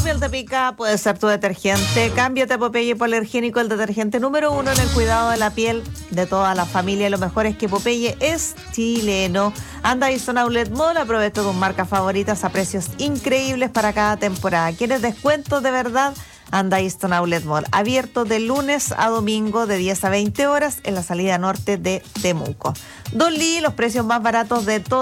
Miel de Pica puede ser tu detergente. Cámbiate a Popeye Hipoalergénico, el detergente número 1 en el cuidado de la piel de toda la familia. Lo mejor es que Popeye es chileno. Anda a Addison Outlet Mall, aprovecha tus marcas favoritas a precios increíbles para cada temporada. ¿Quieres descuentos de verdad? Anda a Addison Outlet Mall. Abierto de lunes a domingo de 10 a 20 horas en la salida norte de Temuco. Don Lee, los precios más baratos de todo